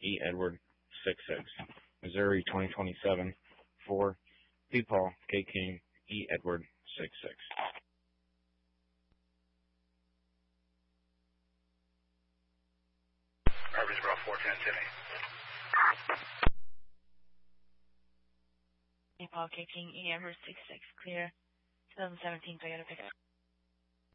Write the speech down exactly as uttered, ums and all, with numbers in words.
E. Edward, six six. Missouri twenty twenty-seven, four. P. Paul, K. King, E. Edward, six six. Murfreesboro, four ten, Timmy. P. Paul, K. King, E. Edward, six six. Clear. twenty seventeen Toyota pickup.